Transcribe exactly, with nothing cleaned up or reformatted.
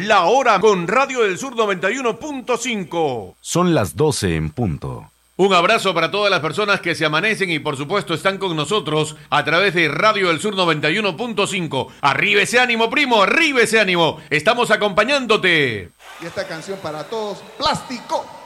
La hora con Radio del Sur noventa y uno punto cinco. Son las doce en punto. Un abrazo para todas las personas que se amanecen y por supuesto están con nosotros a través de Radio del Sur noventa y uno punto cinco. Arriba ese ánimo, primo, arriba ese ánimo. Estamos acompañándote. Y esta canción para todos, Plástico.